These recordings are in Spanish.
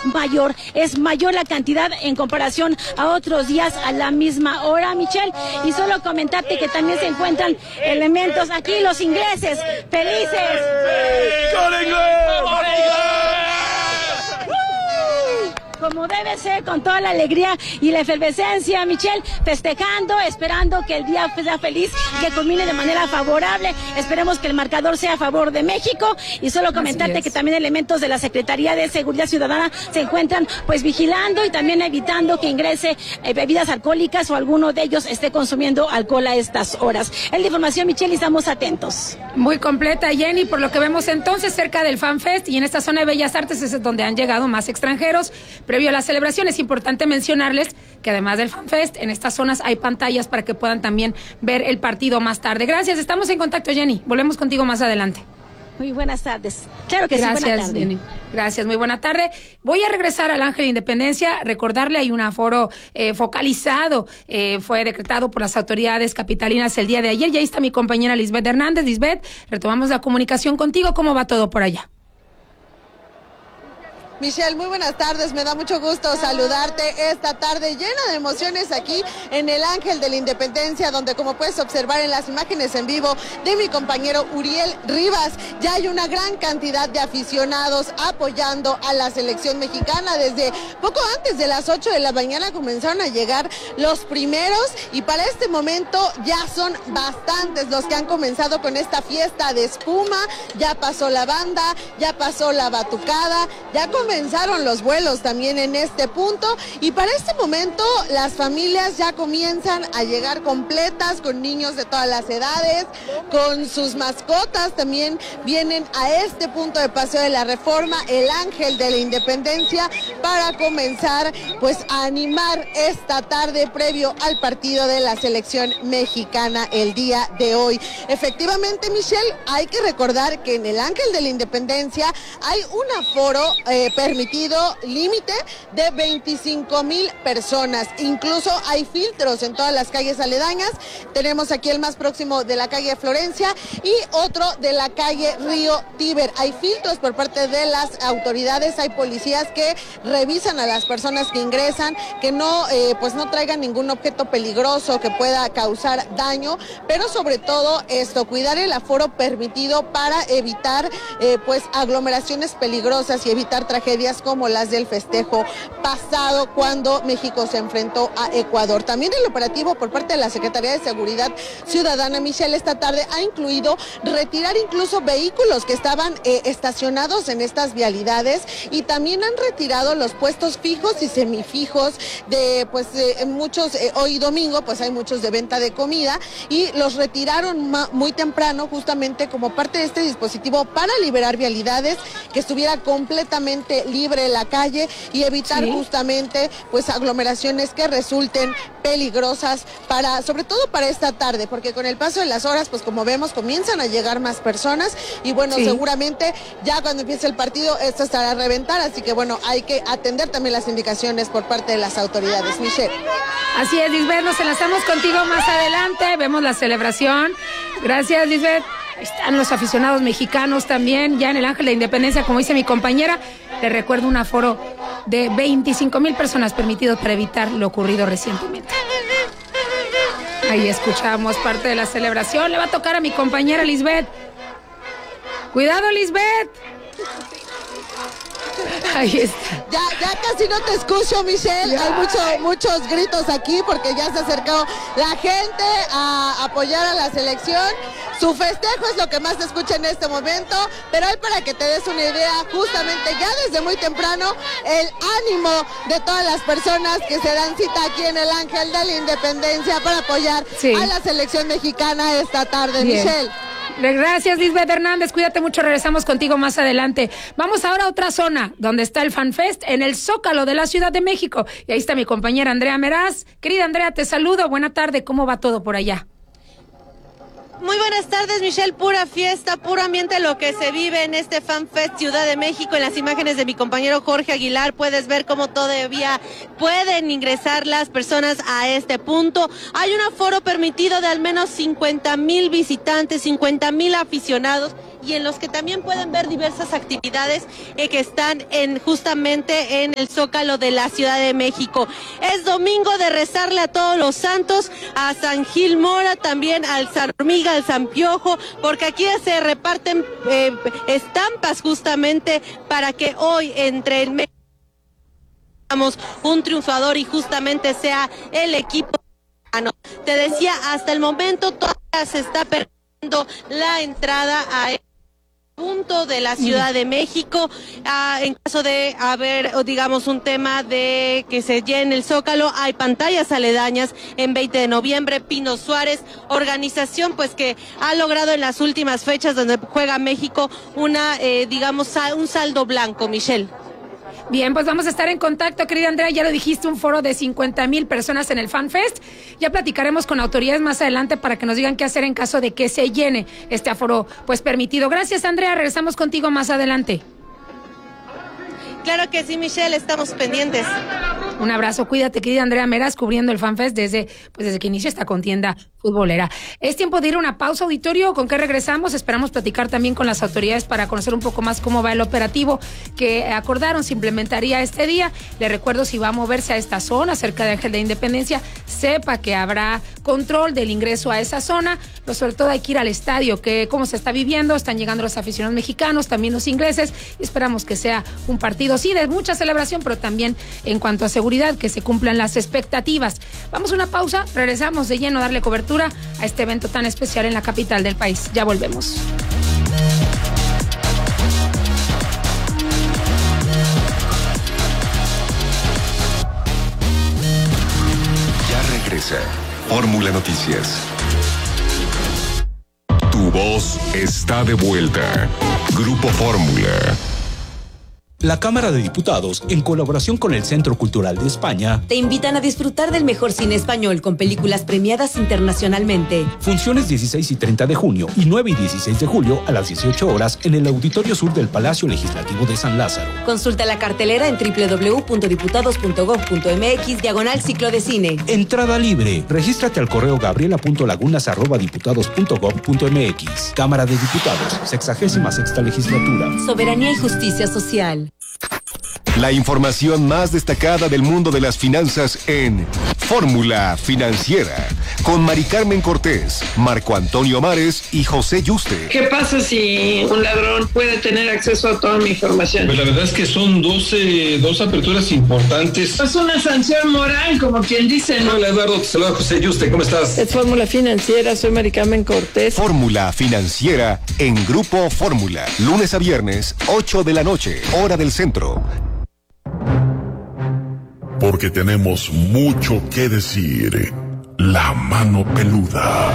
mayor. Es mayor la cantidad en comparación a otros días a la misma hora, Michelle. Y solo comentarte que también se encuentran elementos aquí, los ingleses, felices. Como debe ser, con toda la alegría y la efervescencia, Michelle, festejando, esperando que el día sea feliz, que culmine de manera favorable. Esperemos que el marcador sea a favor de México. Y solo comentarte que también elementos de la Secretaría de Seguridad Ciudadana se encuentran pues vigilando y también evitando que ingrese bebidas alcohólicas o alguno de ellos esté consumiendo alcohol a estas horas. Es la información, Michelle, y estamos atentos. Muy completa, Jenny, por lo que vemos entonces cerca del FanFest y en esta zona de Bellas Artes es donde han llegado más extranjeros. Previo a la celebración es importante mencionarles que además del FanFest, en estas zonas hay pantallas para que puedan también ver el partido más tarde. Gracias, estamos en contacto, Jenny. Volvemos contigo más adelante. Muy buenas tardes. Claro que gracias, sí, buena tarde. Jenny. Gracias, muy buena tarde. Voy a regresar al Ángel de Independencia. Recordarle, hay un aforo focalizado. Fue decretado por las autoridades capitalinas el día de ayer. Y ahí está mi compañera Lisbeth Hernández. Lisbeth, retomamos la comunicación contigo. ¿Cómo va todo por allá? Michelle, muy buenas tardes, me da mucho gusto saludarte esta tarde llena de emociones aquí en el Ángel de la Independencia, donde como puedes observar en las imágenes en vivo de mi compañero Uriel Rivas, ya hay una gran cantidad de aficionados apoyando a la selección mexicana. Desde poco antes de las 8 de la mañana comenzaron a llegar los primeros y para este momento ya son bastantes los que han comenzado con esta fiesta de espuma. Ya pasó la banda, ya pasó la batucada, ya comenzaron los vuelos también en este punto y para este momento las familias ya comienzan a llegar completas con niños de todas las edades, con sus mascotas también vienen a este punto de Paseo de la Reforma, el Ángel de la Independencia, para comenzar pues a animar esta tarde previo al partido de la selección mexicana el día de hoy. Efectivamente, Michelle, hay que recordar que en el Ángel de la Independencia hay un aforo permitido límite de 25,000 personas. Incluso hay filtros en todas las calles aledañas. Tenemos aquí el más próximo de la calle Florencia y otro de la calle Río Tíber. Hay filtros por parte de las autoridades, hay policías que revisan a las personas que ingresan, que no pues no traigan ningún objeto peligroso que pueda causar daño, pero sobre todo esto, cuidar el aforo permitido para evitar pues aglomeraciones peligrosas y evitar tragedias como las del festejo pasado cuando México se enfrentó a Ecuador. También el operativo por parte de la Secretaría de Seguridad Ciudadana, Michelle, esta tarde ha incluido retirar incluso vehículos que estaban estacionados en estas vialidades y también han retirado los puestos fijos y semifijos de pues muchos, hoy domingo pues hay muchos de venta de comida y los retiraron muy temprano justamente como parte de este dispositivo para liberar vialidades, que estuviera completamente libre la calle y evitar justamente pues aglomeraciones que resulten peligrosas para, sobre todo para esta tarde, porque con el paso de las horas pues como vemos comienzan a llegar más personas y bueno, seguramente ya cuando empiece el partido esto estará a reventar, así que bueno, hay que atender también las indicaciones por parte de las autoridades. Michelle. Así es, Lisbeth, nos enlazamos contigo más adelante, vemos la celebración. Gracias, Lisbeth. Están los aficionados mexicanos también, ya en el Ángel de Independencia, como dice mi compañera. Les recuerdo un aforo de 25,000 personas permitidos para evitar lo ocurrido recientemente. Ahí escuchamos parte de la celebración. Le va a tocar a mi compañera Lisbeth. Cuidado, Lisbeth. Ahí está. Ya casi no te escucho, Michelle. Ya. Hay muchos gritos aquí porque ya se acercó la gente a apoyar a la selección. Su festejo es lo que más se escucha en este momento, pero hay para que te des una idea, justamente ya desde muy temprano, el ánimo de todas las personas que se dan cita aquí en el Ángel de la Independencia para apoyar a la selección mexicana esta tarde. Bien. Michelle. Gracias, Lisbeth Hernández, cuídate mucho, regresamos contigo más adelante. Vamos ahora a otra zona, donde está el FanFest, en el Zócalo de la Ciudad de México. Y ahí está mi compañera Andrea Meraz. Querida Andrea, te saludo, buena tarde, ¿cómo va todo por allá? Muy buenas tardes, Michelle, pura fiesta, puro ambiente lo que se vive en este FanFest Ciudad de México. En las imágenes de mi compañero Jorge Aguilar puedes ver cómo todavía pueden ingresar las personas a este punto. Hay un aforo permitido de al menos 50,000 visitantes, 50,000 aficionados. y en los que también pueden ver diversas actividades que están justamente en el Zócalo de la Ciudad de México. Es domingo de rezarle a todos los santos, a San Gil Mora, también al San Hormiga, al San Piojo, porque aquí se reparten estampas justamente para que hoy entre el México un triunfador y justamente sea el equipo. Te decía, hasta el momento todavía se está perdiendo la entrada a el punto de la Ciudad de México. En caso de haber, digamos, un tema de que se llene el Zócalo, hay pantallas aledañas en 20 de noviembre, Pino Suárez, organización pues que ha logrado en las últimas fechas donde juega México digamos, un saldo blanco, Michelle. Bien, pues vamos a estar en contacto, querida Andrea, ya lo dijiste, un foro de 50,000 personas en el FanFest. Ya platicaremos con autoridades más adelante para que nos digan qué hacer en caso de que se llene este aforo pues permitido. Gracias, Andrea, regresamos contigo más adelante. Claro que sí, Michelle, estamos pendientes. Un abrazo, cuídate, querida Andrea Meras, cubriendo el FanFest desde que inició esta contienda futbolera. Es tiempo de ir a una pausa, auditorio. ¿Con qué regresamos? Esperamos platicar también con las autoridades para conocer un poco más cómo va el operativo que acordaron se implementaría este día. Le recuerdo, si va a moverse a esta zona cerca de Ángel de Independencia, sepa que habrá control del ingreso a esa zona, pero sobre todo hay que ir al estadio, que cómo se está viviendo, están llegando los aficionados mexicanos, también los ingleses, y esperamos que sea un partido, sí, de mucha celebración, pero también en cuanto a seguridad, que se cumplan las expectativas. Vamos a una pausa, regresamos de lleno a darle cobertura a este evento tan especial en la capital del país. Ya volvemos. Ya regresa Fórmula Noticias. Tu voz está de vuelta. Grupo Fórmula. La Cámara de Diputados, en colaboración con el Centro Cultural de España, te invitan a disfrutar del mejor cine español con películas premiadas internacionalmente. Funciones 16 y 30 de junio y 9 y 16 de julio a las 18 horas en el Auditorio Sur del Palacio Legislativo de San Lázaro. Consulta la cartelera en www.diputados.gov.mx/ciclo de cine. Entrada libre. Regístrate al correo gabriela.lagunas@diputados.gov.mx. Cámara de Diputados, 66ª Legislatura. Soberanía y justicia social. La información más destacada del mundo de las finanzas en Fórmula Financiera, con Mari Carmen Cortés, Marco Antonio Mares y José Yuste. ¿Qué pasa si un ladrón puede tener acceso a toda mi información? Pues la verdad es que son dos aperturas importantes. Es una sanción moral, como quien dice, ¿no? Hola, Eduardo, te saluda José Yuste, ¿cómo estás? Es Fórmula Financiera, soy Mari Carmen Cortés. Fórmula Financiera en Grupo Fórmula, lunes a viernes, 8 de la noche, hora del centro. Porque tenemos mucho que decir. La mano peluda.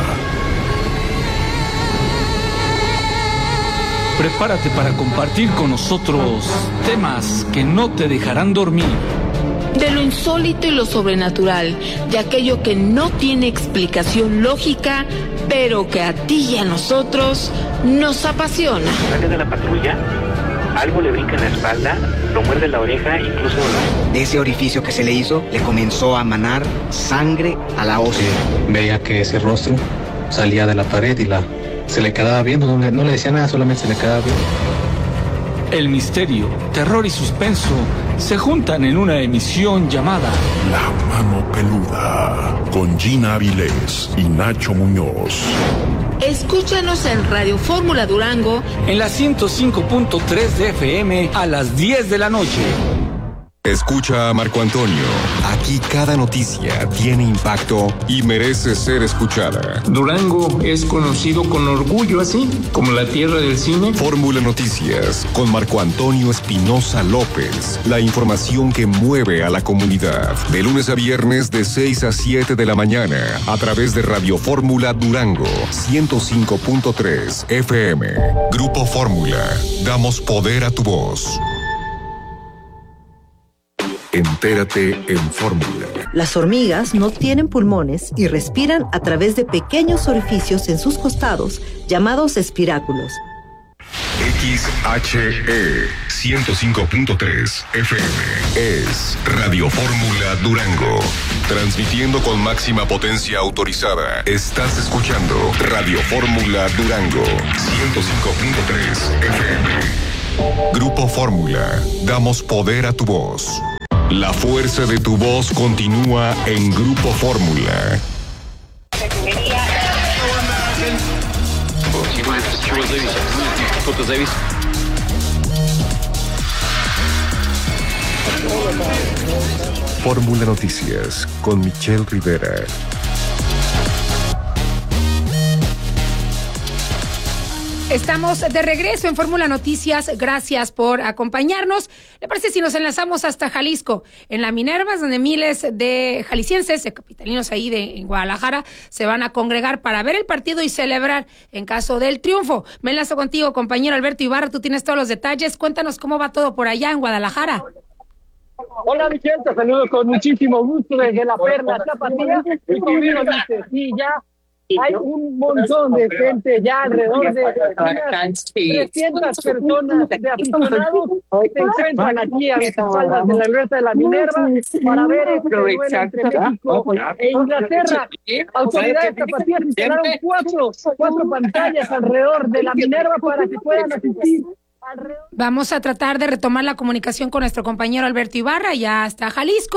Prepárate para compartir con nosotros temas que no te dejarán dormir. De lo insólito y lo sobrenatural, de aquello que no tiene explicación lógica, pero que a ti y a nosotros nos apasiona. Sale de la patrulla, algo le brinca en la espalda, lo muerde la oreja, incluso de ese orificio que se le hizo, le comenzó a manar sangre a la ósea. Veía que ese rostro salía de la pared y se le quedaba viendo, no le decía nada, solamente se le quedaba viendo. El misterio, terror y suspenso se juntan en una emisión llamada La Mano Peluda, con Gina Avilés y Nacho Muñoz. Escúchanos en Radio Fórmula Durango, en la 105.3 de FM a las 10 de la noche. Escucha a Marco Antonio. Aquí cada noticia tiene impacto y merece ser escuchada. Durango es conocido con orgullo así, como la tierra del cine. Fórmula Noticias con Marco Antonio Espinosa López. La información que mueve a la comunidad. De lunes a viernes de 6 a 7 de la mañana a través de Radio Fórmula Durango 105.3 FM. Grupo Fórmula. Damos poder a tu voz. Entérate en Fórmula. Las hormigas no tienen pulmones y respiran a través de pequeños orificios en sus costados, llamados espiráculos. XHE 105.3 FM. Es Radio Fórmula Durango. Transmitiendo con máxima potencia autorizada. Estás escuchando Radio Fórmula Durango. 105.3 FM. Grupo Fórmula. Damos poder a tu voz. La fuerza de tu voz continúa en Grupo Fórmula. Fórmula Noticias con Michelle Rivera. Estamos de regreso en Fórmula Noticias. Gracias por acompañarnos. ¿Le parece si nos enlazamos hasta Jalisco? En la Minerva, donde miles de jaliscienses, de capitalinos ahí en Guadalajara, se van a congregar para ver el partido y celebrar en caso del triunfo. Me enlazo contigo, compañero Alberto Ibarra. Tú tienes todos los detalles. Cuéntanos cómo va todo por allá en Guadalajara. Hola, Michelle, te saludo con muchísimo gusto desde la Perla Tapatía. Y como bien lo dices, sí, ya hay un montón de gente, ya alrededor de unas 300 personas de aficionados se encuentran aquí a las espaldas de la glorieta de la Minerva para ver este duelo entre México e Inglaterra. Autoridades tapatías instalaron cuatro pantallas alrededor de la Minerva para que puedan asistir. Vamos a tratar de retomar la comunicación con nuestro compañero Alberto Ibarra, ya hasta Jalisco,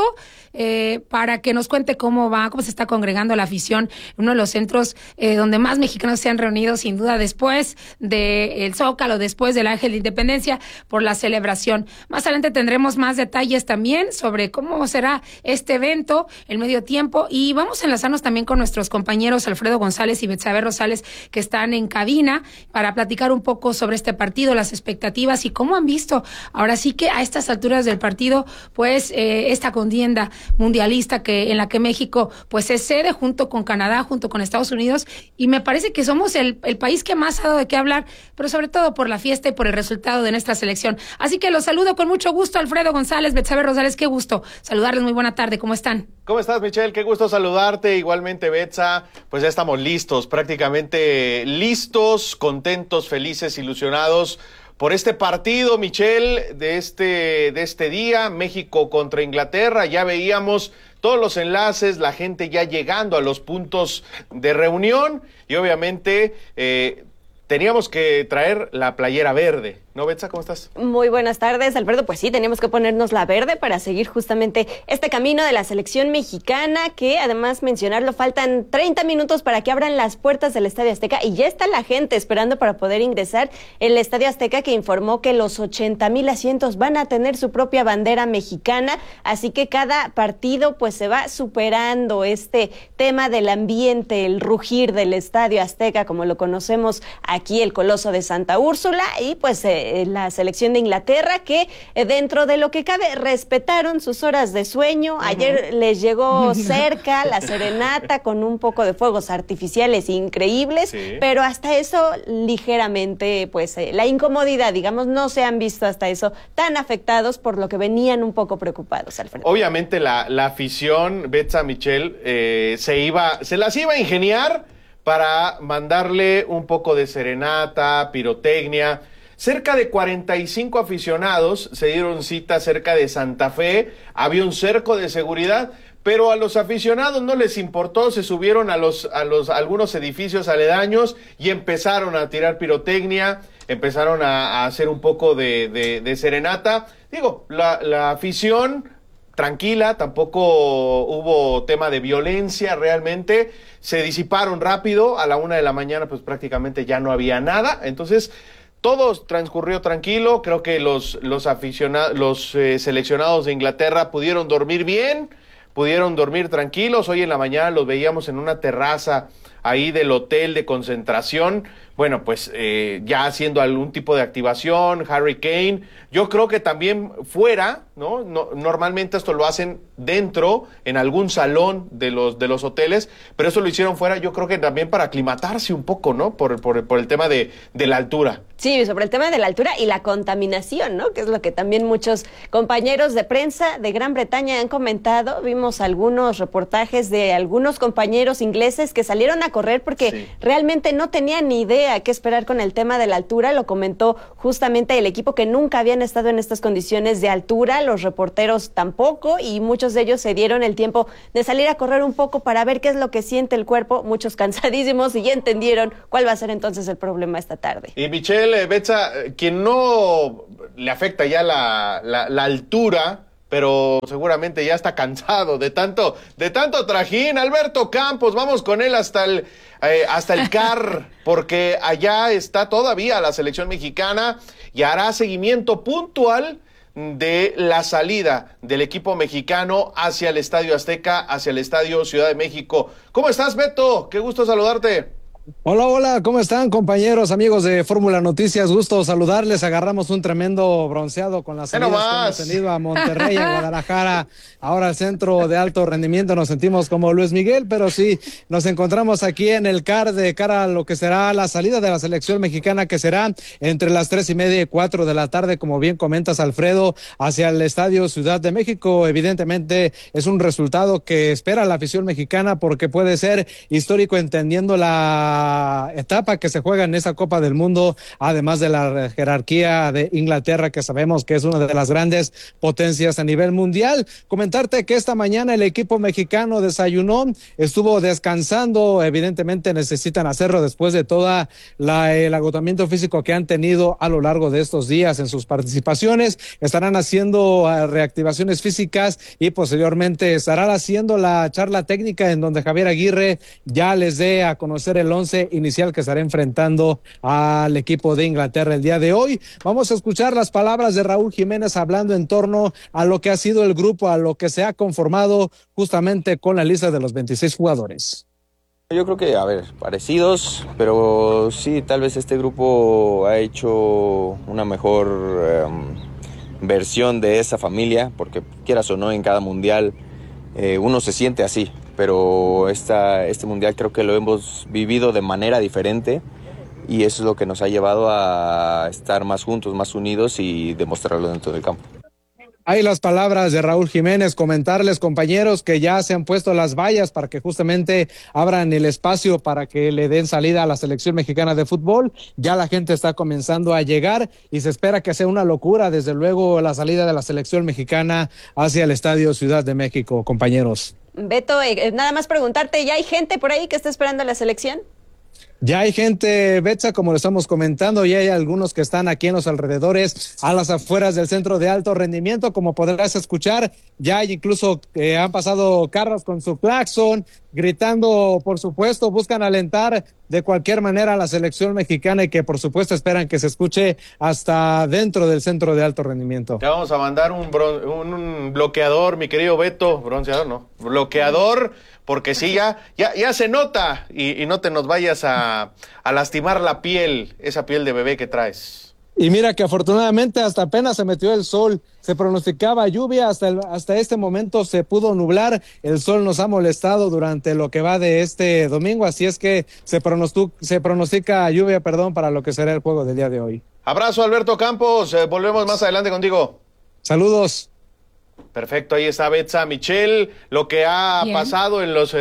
para que nos cuente cómo se está congregando la afición, uno de los centros donde más mexicanos se han reunido, sin duda, después del Zócalo, después del Ángel de Independencia, por la celebración. Más adelante tendremos más detalles también sobre cómo será este evento, el medio tiempo, y vamos a enlazarnos también con nuestros compañeros Alfredo González y Betsabe Rosales, que están en cabina, para platicar un poco sobre este partido, las expectativas y cómo han visto ahora sí que a estas alturas del partido pues esta contienda mundialista en la que México pues es sede junto con Canadá, junto con Estados Unidos, y me parece que somos el país que más ha dado de qué hablar, pero sobre todo por la fiesta y por el resultado de nuestra selección. Así que los saludo con mucho gusto, Alfredo González, Betsabe Rosales, qué gusto saludarles, muy buena tarde, ¿cómo están? ¿Cómo estás, Michelle? Qué gusto saludarte, igualmente Betsa, pues ya estamos listos, prácticamente listos, contentos, felices, ilusionados por este partido, Michelle, de este día, México contra Inglaterra. Ya veíamos todos los enlaces, la gente ya llegando a los puntos de reunión y obviamente teníamos que traer la playera verde. ¿No, Betsa? ¿Cómo estás? Muy buenas tardes, Alfredo. Pues sí, tenemos que ponernos la verde para seguir justamente este camino de la selección mexicana, que además mencionarlo, faltan 30 minutos para que abran las puertas del Estadio Azteca y ya está la gente esperando para poder ingresar. El Estadio Azteca, que informó que los 80,000 asientos van a tener su propia bandera mexicana, así que cada partido pues se va superando este tema del ambiente, el rugir del Estadio Azteca, como lo conocemos aquí, el Coloso de Santa Úrsula, y pues la selección de Inglaterra, que dentro de lo que cabe respetaron sus horas de sueño. Ayer les llegó cerca la serenata con un poco de fuegos artificiales increíbles, sí, pero hasta eso ligeramente, pues la incomodidad, digamos, no se han visto hasta eso tan afectados, por lo que venían un poco preocupados, Alfredo. Obviamente la afición, Betsa, Michelle, se las iba a ingeniar para mandarle un poco de serenata, pirotecnia. Cerca de 45 aficionados se dieron cita cerca de Santa Fe, había un cerco de seguridad, pero a los aficionados no les importó, se subieron a algunos edificios aledaños y empezaron a tirar pirotecnia, empezaron a hacer un poco de serenata. Digo, la afición tranquila, tampoco hubo tema de violencia realmente, se disiparon rápido, a la 1 de la mañana pues prácticamente ya no había nada, entonces todo transcurrió tranquilo. Creo que los seleccionados de Inglaterra pudieron dormir bien, pudieron dormir tranquilos. Hoy en la mañana los veíamos en una terraza ahí del hotel de concentración, bueno, pues ya haciendo algún tipo de activación, Harry Kane. Yo creo que también fuera, ¿no? Normalmente esto lo hacen dentro, en algún salón de los hoteles, pero eso lo hicieron fuera, yo creo que también para aclimatarse un poco, ¿no? Por el tema de la altura. Sí, sobre el tema de la altura y la contaminación, ¿no? Que es lo que también muchos compañeros de prensa de Gran Bretaña han comentado. Vimos algunos reportajes de algunos compañeros ingleses que salieron a correr porque realmente no tenían ni idea qué esperar con el tema de la altura. Lo comentó justamente el equipo, que nunca habían estado en estas condiciones de altura, los reporteros tampoco, y muchos de ellos se dieron el tiempo de salir a correr un poco para ver qué es lo que siente el cuerpo, muchos cansadísimos, y ya entendieron cuál va a ser entonces el problema esta tarde. Y Michelle, Betsa, quien no le afecta ya la altura, pero seguramente ya está cansado de tanto trajín. Alberto Campos, vamos con él hasta el CAR, porque allá está todavía la selección mexicana y hará seguimiento puntual de la salida del equipo mexicano hacia el Estadio Azteca, hacia el Estadio Ciudad de México. ¿Cómo estás, Beto? Qué gusto saludarte. Hola, ¿cómo están, compañeros, amigos de Fórmula Noticias? Gusto saludarles. Agarramos un tremendo bronceado con las salidas que hemos tenido a Monterrey, a Guadalajara, ahora al centro de alto rendimiento. Nos sentimos como Luis Miguel, pero sí, nos encontramos aquí en el CAR de cara a lo que será la salida de la selección mexicana, que será entre las 3:30 y 4 de la tarde, como bien comentas, Alfredo, hacia el Estadio Ciudad de México. Evidentemente es un resultado que espera la afición mexicana, porque puede ser histórico, entendiendo la etapa que se juega en esa Copa del Mundo, además de la jerarquía de Inglaterra, que sabemos que es una de las grandes potencias a nivel mundial. Comentarte que esta mañana el equipo mexicano desayunó, estuvo descansando. Evidentemente necesitan hacerlo después de toda el agotamiento físico que han tenido a lo largo de estos días en sus participaciones. Estarán haciendo reactivaciones físicas y posteriormente estarán haciendo la charla técnica, en donde Javier Aguirre ya les dé a conocer el 11 inicial que estará enfrentando al equipo de Inglaterra el día de hoy. Vamos a escuchar las palabras de Raúl Jiménez hablando en torno a lo que ha sido el grupo, a lo que se ha conformado justamente con la lista de los 26 jugadores. Yo creo que, parecidos, pero sí, tal vez este grupo ha hecho una mejor versión de esa familia, porque quieras o no, en cada mundial uno se siente así, pero este mundial creo que lo hemos vivido de manera diferente, y eso es lo que nos ha llevado a estar más juntos, más unidos, y demostrarlo dentro del campo. Hay las palabras de Raúl Jiménez. Comentarles, compañeros, que ya se han puesto las vallas para que justamente abran el espacio para que le den salida a la selección mexicana de fútbol. Ya la gente está comenzando a llegar y se espera que sea una locura, desde luego, la salida de la selección mexicana hacia el Estadio Ciudad de México, compañeros. Beto, nada más preguntarte, ¿ya hay gente por ahí que está esperando la selección? Ya hay gente, Betsa, como lo estamos comentando, ya hay algunos que están aquí en los alrededores, a las afueras del centro de alto rendimiento, como podrás escuchar. Ya hay incluso han pasado carros con su claxon, gritando, por supuesto, buscan alentar de cualquier manera a la selección mexicana, y que por supuesto esperan que se escuche hasta dentro del centro de alto rendimiento. Ya vamos a mandar un bloqueador, mi querido Beto, bronceador, no, bloqueador, porque sí, ya se nota, y no te nos vayas a lastimar la piel, esa piel de bebé que traes. Y mira que afortunadamente hasta apenas se metió el sol. Se pronosticaba lluvia, hasta este momento se pudo nublar. El sol nos ha molestado durante lo que va de este domingo, así es que se pronostica lluvia, para lo que será el juego del día de hoy. Abrazo, Alberto Campos, volvemos más adelante contigo. Saludos. Perfecto, ahí está Betsa Michelle, lo que ha pasado en los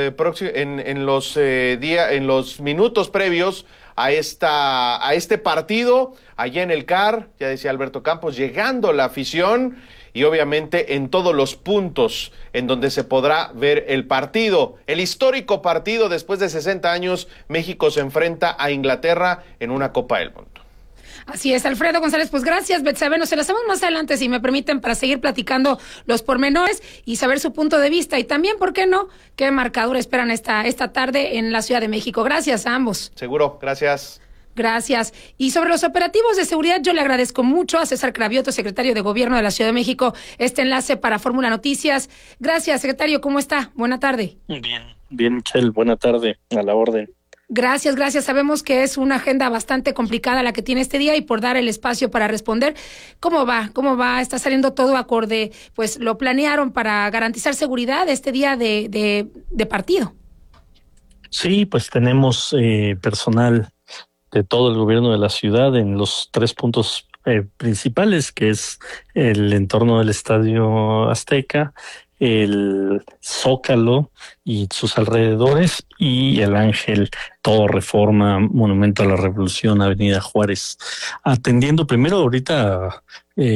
minutos previos a este partido allá en el CAR. Ya decía Alberto Campos, llegando la afición y obviamente en todos los puntos en donde se podrá ver el partido, el histórico partido. Después de 60 años, México se enfrenta a Inglaterra en una Copa del Mundo. Así es, Alfredo González, pues gracias, Betsabe. Nos enlazamos más adelante, si me permiten, para seguir platicando los pormenores y saber su punto de vista, y también, ¿por qué no?, qué marcador esperan esta tarde en la Ciudad de México. Gracias a ambos. Seguro, gracias. Gracias. Y sobre los operativos de seguridad, yo le agradezco mucho a César Cravioto, secretario de Gobierno de la Ciudad de México, este enlace para Fórmula Noticias. Gracias, secretario, ¿cómo está? Buena tarde. Bien, Michelle, buena tarde, a la orden. Gracias. Sabemos que es una agenda bastante complicada la que tiene este día, y por dar el espacio para responder, ¿cómo va? ¿Está saliendo todo acorde? Pues lo planearon para garantizar seguridad este día de partido. Sí, pues tenemos personal de todo el gobierno de la ciudad en los 3 puntos principales, que es el entorno del Estadio Azteca, el Zócalo y sus alrededores, y el Ángel, todo Reforma, Monumento a la Revolución, Avenida Juárez, atendiendo primero ahorita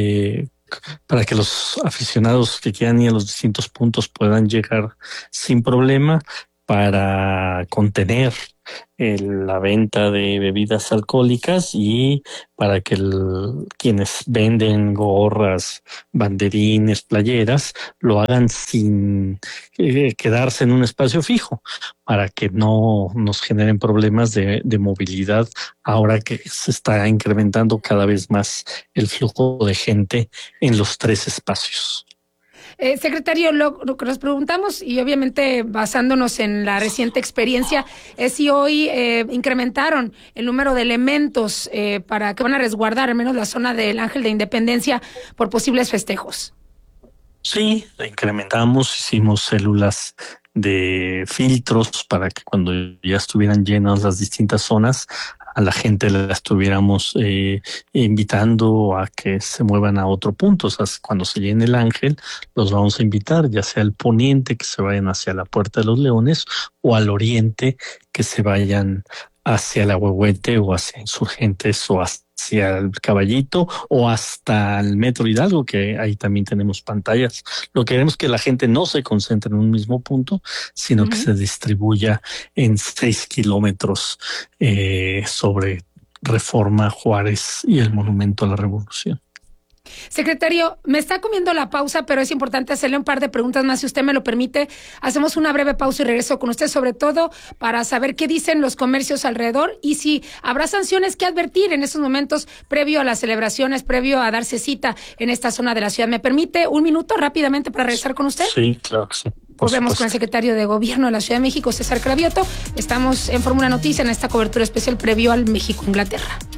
para que los aficionados que quieran ir a los distintos puntos puedan llegar sin problema, para contener la venta de bebidas alcohólicas y para que quienes venden gorras, banderines, playeras, lo hagan sin quedarse en un espacio fijo, para que no nos generen problemas de movilidad ahora que se está incrementando cada vez más el flujo de gente en los 3 espacios. Secretario, lo que nos preguntamos, y obviamente basándonos en la reciente experiencia, es si hoy incrementaron el número de elementos para que van a resguardar al menos la zona del Ángel de Independencia por posibles festejos. Sí, la incrementamos, hicimos células de filtros para que cuando ya estuvieran llenas las distintas zonas, a la gente la estuviéramos invitando a que se muevan a otro punto. O sea, cuando se llene el Ángel, los vamos a invitar, ya sea al poniente, que se vayan hacia la Puerta de los Leones, o al oriente, que se vayan hacia la Huehuete o hacia Insurgentes o hacia el Caballito o hasta el Metro Hidalgo, que ahí también tenemos pantallas. Lo que queremos es que la gente no se concentre en un mismo punto, sino que se distribuya en 6 kilómetros sobre Reforma, Juárez y el Monumento a la Revolución. Secretario, me está comiendo la pausa, pero es importante hacerle un par de preguntas más, si usted me lo permite. Hacemos una breve pausa y regreso con usted, sobre todo para saber qué dicen los comercios alrededor y si habrá sanciones que advertir en estos momentos previo a las celebraciones, previo a darse cita en esta zona de la ciudad. ¿Me permite un minuto rápidamente para regresar con usted? Sí, claro que sí. Volvemos con el secretario de Gobierno de la Ciudad de México, César Cravioto. Estamos en Fórmula Noticia en esta cobertura especial previo al México-Inglaterra.